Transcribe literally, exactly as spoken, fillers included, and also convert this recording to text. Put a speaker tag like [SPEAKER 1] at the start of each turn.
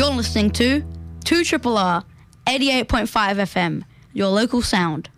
[SPEAKER 1] You're listening to two R R R eighty-eight point five F M, your local sound.